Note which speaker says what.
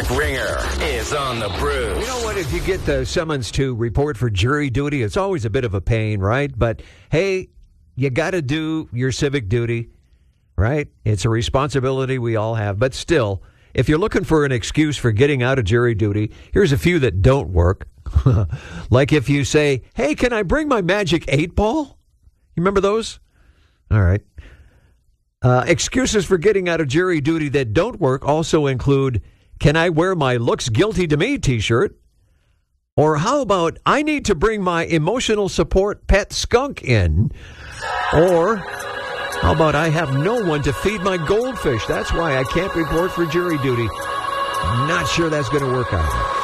Speaker 1: Ringer is on the Brews.
Speaker 2: You know what? If you get the summons to report for jury duty, it's always a bit of a pain, right? But, hey, you got to do your civic duty, right? It's a responsibility we all have. But still, if you're looking for an excuse for getting out of jury duty, here's a few that don't work. Like if you say, hey, can I bring my magic 8-ball? You remember those? All right. Excuses for getting out of jury duty that don't work also include, can I wear my looks guilty to me t-shirt? Or how about, I need to bring my emotional support pet skunk in? Or how about, I have no one to feed my goldfish? That's why I can't report for jury duty. I'm not sure that's going to work out.